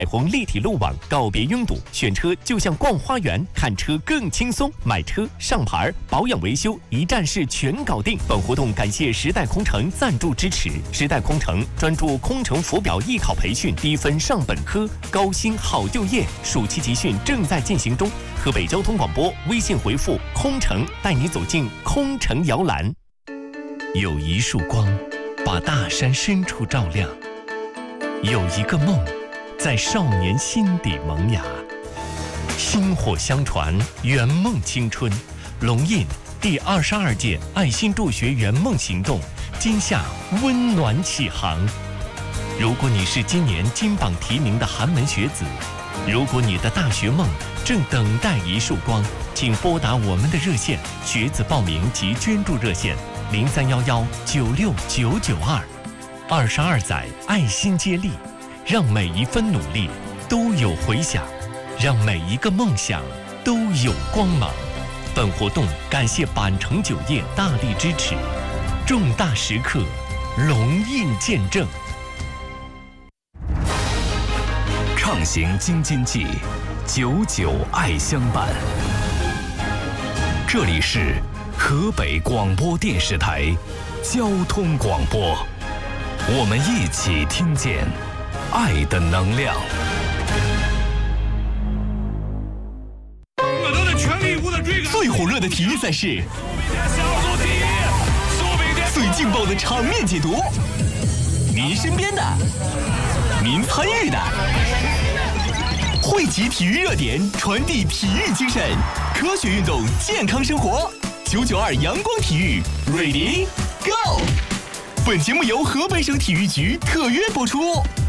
彩虹立体路网，告别拥堵，选车就像逛花园，看车更轻松。买车、上牌、保养维修，一站式全搞定。本活动感谢时代空乘赞助支持。时代空乘专注空乘浮表艺考培训，低分上本科，高薪好就业。暑期集训正在进行中。河北交通广播微信回复“空乘”，带你走进空乘摇篮。有一束光，把大山深处照亮；有一个梦，在少年心底萌芽。薪火相传，圆梦青春。龙印第22届爱心助学圆梦行动今夏温暖启航。如果你是今年金榜题名的寒门学子，如果你的大学梦正等待一束光，请拨打我们的热线，学子报名及捐助热线0311969992。22载爱心接力，让每一分努力都有回响，让每一个梦想都有光芒。本活动感谢板城酒业大力支持，重大时刻，龙印见证。 畅行京津冀，99爱相伴。这里是河北广播电视台交通广播，我们一起听见爱的能量。 我都在全力以赴的追赶。 最火热的体育赛事，最劲爆的场面解读，您身边的，您参与的，汇集体育热点，传递体育精神，科学运动，健康生活。992阳光体育 ，Ready Go！ 本节目由河北省体育局特约播出。